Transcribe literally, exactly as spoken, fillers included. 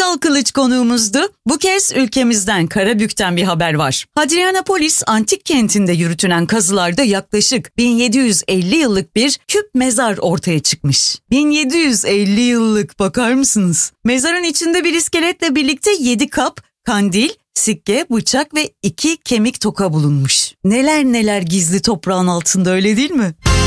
Ünal Kılıç konuğumuzdu. Bu kez ülkemizden, Karabük'ten bir haber var. Hadrianapolis antik kentinde yürütülen kazılarda yaklaşık bin yedi yüz elli yıllık bir küp mezar ortaya çıkmış. bin yedi yüz elli yıllık, bakar mısınız? Mezarın içinde bir iskeletle birlikte yedi kap, kandil, sikke, bıçak ve iki kemik toka bulunmuş. Neler neler gizli toprağın altında, öyle değil mi?